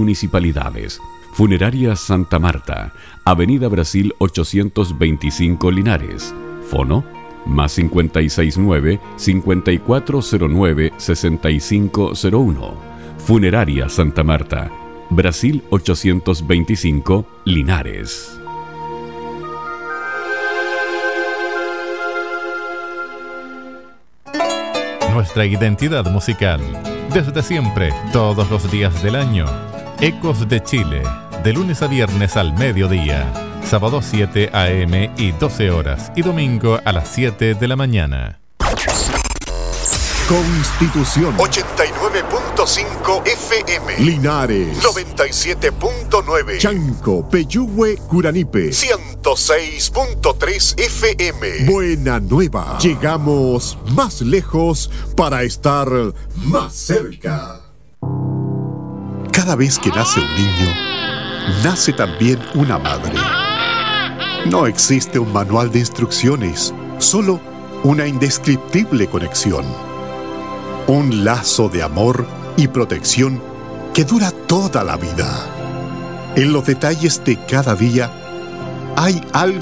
municipalidades. Funeraria Santa Marta, Avenida Brasil 825 Linares. Fono más 569-5409-6501. Funeraria Santa Marta, Brasil 825 Linares. Nuestra identidad musical, desde siempre, todos los días del año. Ecos de Chile, de lunes a viernes al mediodía, sábado 7 a.m. y 12 horas, y domingo a las 7 de la mañana. Constitución 89.5 FM, Linares 97.9, Chanco, Peyúgue, Curanipe 106.3 FM. Buena Nueva. Llegamos más lejos para estar más cerca. Cada vez que nace un niño, nace también una madre. No existe un manual de instrucciones, solo una indescriptible conexión. Un lazo de amor y protección que dura toda la vida. En los detalles de cada día hay algo